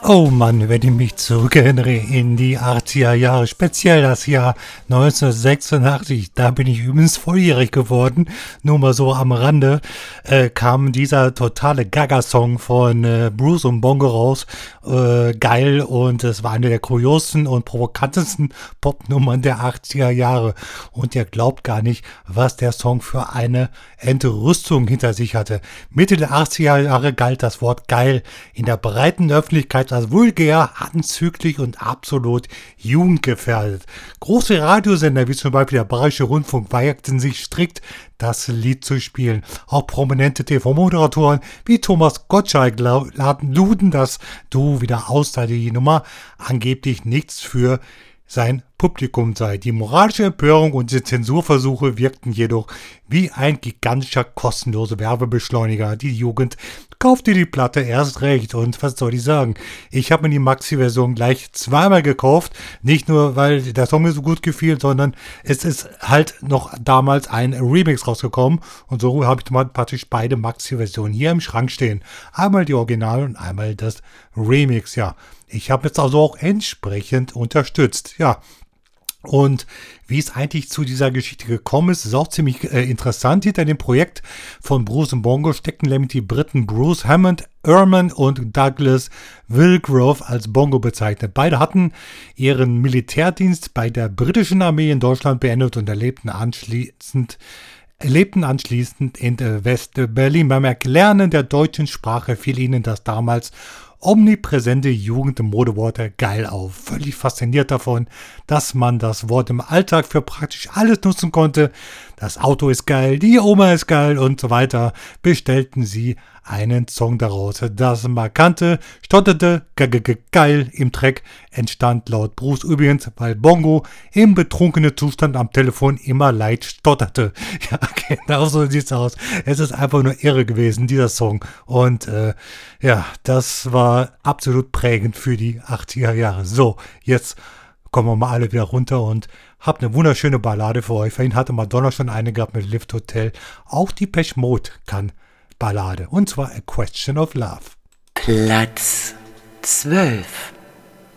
Oh Mann, wenn ich mich zurückerinnere in die 80er Jahre, speziell das Jahr 1986, da bin ich übrigens volljährig geworden, nur mal so am Rande, kam dieser totale Gaga-Song von Bruce und Bongo raus, geil, und es war eine der kuriosesten und provokantesten Popnummern der 80er Jahre, und ihr glaubt gar nicht, was der Song für eine Entrüstung hinter sich hatte. Mitte der 80er Jahre galt das Wort geil in der breiten Öffentlichkeit als vulgär, anzüglich und absolut jugendgefährdet. Große Radiosender wie zum Beispiel der Bayerische Rundfunk weigerten sich strikt, das Lied zu spielen. Auch prominente TV-Moderatoren wie Thomas Gottschalk luden das Duo wieder aus, da die Nummer angeblich nichts für sein Publikum sei. Die moralische Empörung und die Zensurversuche wirkten jedoch wie ein gigantischer kostenloser Werbebeschleuniger. Die Jugend kaufte die Platte erst recht, und was soll ich sagen? Ich habe mir die Maxi-Version gleich zweimal gekauft, nicht nur, weil der Song mir so gut gefiel, sondern es ist halt noch damals ein Remix rausgekommen, und so habe ich mal praktisch beide Maxi-Versionen hier im Schrank stehen. Einmal die Original und einmal das Remix, ja. Ich habe jetzt also auch entsprechend unterstützt, ja. Und wie es eigentlich zu dieser Geschichte gekommen ist, ist auch ziemlich interessant. Hinter dem Projekt von Bruce und Bongo steckten nämlich die Briten Bruce Hammond, Ehrman und Douglas Wilgrove als Bongo bezeichnet. Beide hatten ihren Militärdienst bei der britischen Armee in Deutschland beendet und lebten anschließend in West-Berlin. Beim Erlernen der deutschen Sprache fiel ihnen das damals omnipräsente Jugendmodewort geil auf. Völlig fasziniert davon, dass man das Wort im Alltag für praktisch alles nutzen konnte. Das Auto ist geil, die Oma ist geil und so weiter. Bestellten sie einen Song daraus. Das markante, stotterte geil im Track entstand laut Bruce übrigens, weil Bongo im betrunkenen Zustand am Telefon immer leicht stotterte. Ja, genau so sieht's aus. Es ist einfach nur irre gewesen, dieser Song. Und ja, das war absolut prägend für die 80er Jahre. So, jetzt kommen wir mal alle wieder runter und habt eine wunderschöne Ballade für euch. Vorhin hatte Madonna schon eine gehabt mit Lift Hotel. Auch die Depeche Mode kann Ballade. Und zwar A Question of Love. Platz 12.